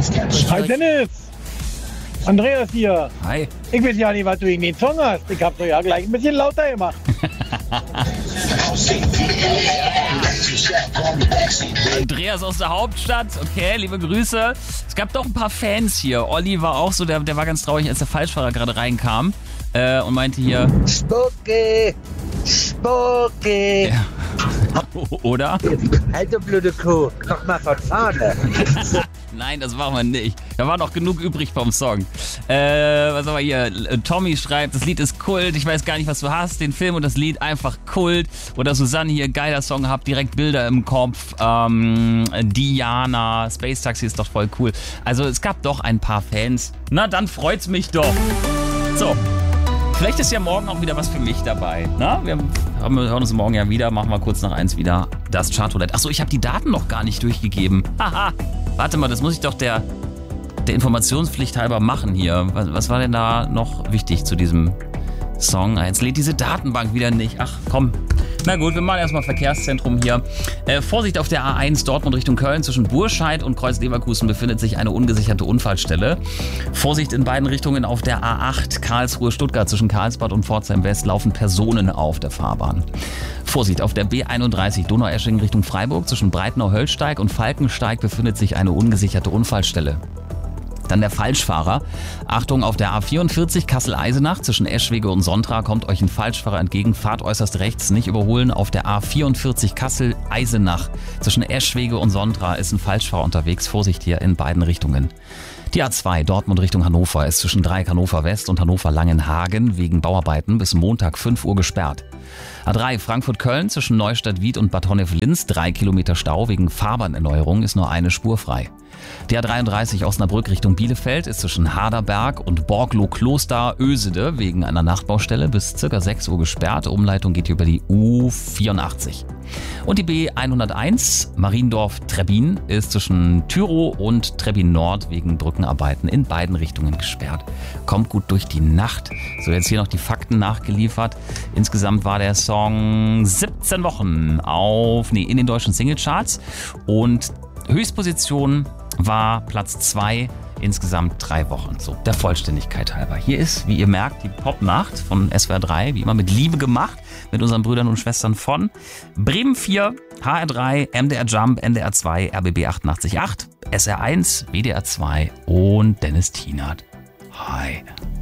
Hi Dennis, Andreas hier. Hi. Ich weiß ja nicht, was du in den Song hast. Ich hab so ja gleich ein bisschen lauter gemacht. Andreas aus der Hauptstadt, okay, liebe Grüße. Es gab doch ein paar Fans hier. Olli war auch so, der war ganz traurig, als der Falschfahrer gerade reinkam und meinte hier... Spucki, Spucki. Ja. Oder? Halt du blöde Kuh, komm mal von vorne. Nein, das machen wir nicht. Da war noch genug übrig vom Song. Was haben wir hier? Tommy schreibt, das Lied ist Kult. Ich weiß gar nicht, was du hast. Den Film und das Lied einfach Kult. Oder Susanne hier, geiler Song, hab direkt Bilder im Kopf. Diana, Space Taxi ist doch voll cool. Also es gab doch ein paar Fans. Na, dann freut's mich doch. So. Vielleicht ist ja morgen auch wieder was für mich dabei. Na? Wir hören uns morgen ja wieder. Machen wir kurz nach 1 wieder das Chartroulette. Achso, ich habe die Daten noch gar nicht durchgegeben. Haha. Warte mal, das muss ich doch der Informationspflicht halber machen hier. Was war denn da noch wichtig zu diesem Song? Jetzt lädt diese Datenbank wieder nicht. Ach komm. Na gut, wir machen erstmal Verkehrszentrum hier. Vorsicht auf der A1 Dortmund Richtung Köln. Zwischen Burscheid und Kreuz-Leverkusen befindet sich eine ungesicherte Unfallstelle. Vorsicht in beiden Richtungen auf der A8 Karlsruhe-Stuttgart. Zwischen Karlsbad und Pforzheim West laufen Personen auf der Fahrbahn. Vorsicht auf der B31 Donaueschingen Richtung Freiburg. Zwischen Breitnau-Höllsteig und Falkensteig befindet sich eine ungesicherte Unfallstelle. Dann der Falschfahrer. Achtung, auf der A44 Kassel-Eisenach zwischen Eschwege und Sontra kommt euch ein Falschfahrer entgegen. Fahrt äußerst rechts, nicht überholen. Auf der A44 Kassel-Eisenach zwischen Eschwege und Sontra ist ein Falschfahrer unterwegs. Vorsicht hier in beiden Richtungen. Die A2 Dortmund Richtung Hannover ist zwischen Dreieck Hannover West und Hannover Langenhagen wegen Bauarbeiten bis Montag 5 Uhr gesperrt. A3 Frankfurt-Köln zwischen Neustadt-Wied und Bad Honnef-Linz 3 Kilometer Stau wegen Fahrbahnerneuerung ist nur eine Spur frei. Die A33 Osnabrück Richtung Bielefeld ist zwischen Harderberg und Borglow-Kloster-Ösede wegen einer Nachbaustelle bis ca. 6 Uhr gesperrt. Umleitung geht über die U84. Und die B101 Mariendorf-Trebbin ist zwischen Tyrow und Trebbin Nord wegen Brückenarbeiten in beiden Richtungen gesperrt. Kommt gut durch die Nacht. So, jetzt hier noch die Fakten nachgeliefert. Insgesamt war der Song 17 Wochen in den deutschen Singlecharts und Höchstposition war Platz 2, insgesamt 3 Wochen. So, der Vollständigkeit halber. Hier ist, wie ihr merkt, die Popnacht von SWR 3, wie immer mit Liebe gemacht, mit unseren Brüdern und Schwestern von Bremen 4, HR 3, MDR Jump, NDR 2, RBB 88.8, SR 1, WDR 2 und Dennis Tienert. Hi.